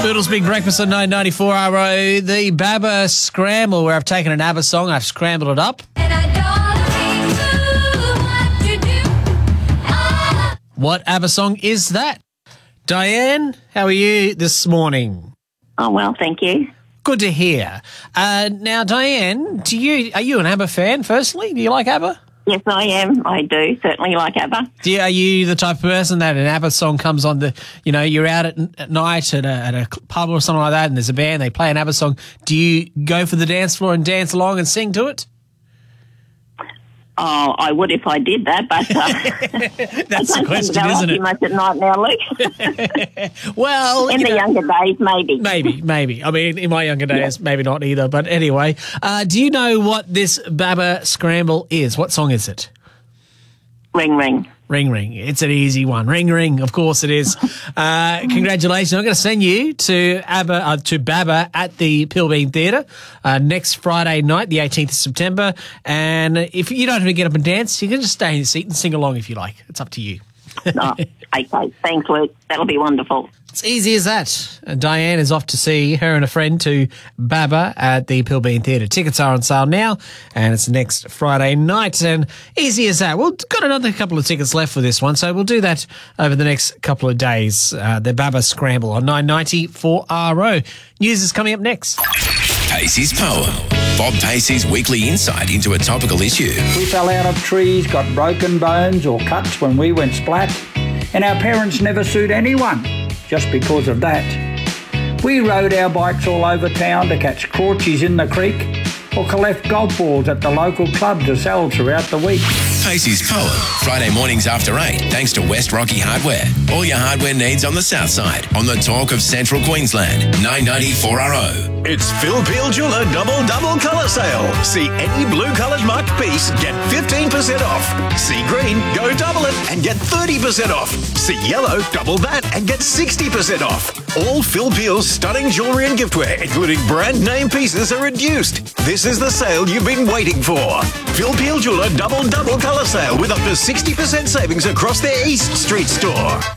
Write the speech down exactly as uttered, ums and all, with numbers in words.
Boodle's Big Breakfast on nine ninety-four R O. The Baba Scramble, where I've taken an ABBA song, I've scrambled it up. And I don't do what you do. Ah. What ABBA song is that? Diane, how are you this morning? Oh, well, thank you. Good to hear. Uh, now, Diane, do you are you an ABBA fan, firstly? Do you like ABBA? Yes, I am. I do certainly like ABBA. Do you, are you the type of person that an ABBA song comes on the, you know, you're out at, at night at a, at a pub or something like that and there's a band, they play an ABBA song. Do you go for the dance floor and dance along and sing to it? Oh, I would if I did that, but uh, That's the question, I don't isn't too it? much at night now, Luke. Well, In you the know, younger days, maybe. maybe, maybe. I mean, in my younger days, maybe not either. But anyway, uh, do you know what this Baba Scramble is? What song is it? Ring, ring. Ring Ring. It's an easy one. Ring Ring, of course it is. Uh, congratulations. I'm going to send you to ABBA, uh, to Baba at the Pilbeam Theatre uh, next Friday night, the eighteenth of September. And if you don't have to get up and dance, you can just stay in your seat and sing along if you like. It's up to you. Oh, okay, thanks, Luke. That'll be wonderful. It's easy as that. And Diane is off to see her and a friend to Baba at the Pilbeam Theatre. Tickets are on sale now, and it's next Friday night. And easy as that. We've got another couple of tickets left for this one, so we'll do that over the next couple of days. Uh, the Baba Scramble on nine ninety-four R O. News is coming up next. Pacey's Poem. Bob Pacey's weekly insight into a topical issue. We fell out of trees, got broken bones or cuts when we went splat, and our parents never sued anyone just because of that. We rode our bikes all over town to catch crawchies in the creek or collect golf balls at the local club to sell throughout the week. Pacey's Poem. Friday mornings after eight, thanks to West Rocky Hardware. All your hardware needs on the south side. On the talk of Central Queensland. nine ninety-four R O. It's Phil Peel Jeweller Double Double Colour Sale. See any blue coloured marked piece, get fifteen percent off. See green, go double it and get thirty percent off. See yellow, double that and get sixty percent off. All Phil Peel's stunning jewellery and giftware, including brand name pieces, are reduced. This is the sale you've been waiting for. Phil Peel Jeweller Double Double Colour Sale with up to sixty percent savings across their East Street store.